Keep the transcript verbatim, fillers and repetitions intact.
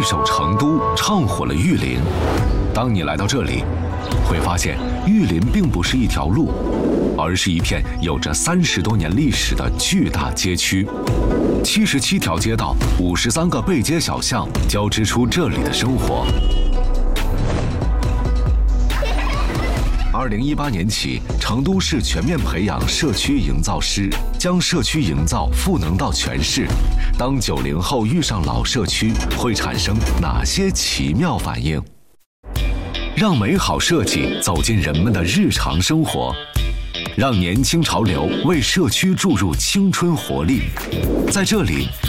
首《成都》唱火了玉林。当你来到这里，会发现玉林并不是一条路，而是一片有着三十多年历史的巨大街区。七十七条街道，五十三个背街小巷，交织出这里的生活。二零一八年起，成都市全面培养社区营造师，将社区营造赋能到全市。当九零后遇上老社区，会产生哪些奇妙反应？让美好设计走进人们的日常生活，让年轻潮流为社区注入青春活力。在这里，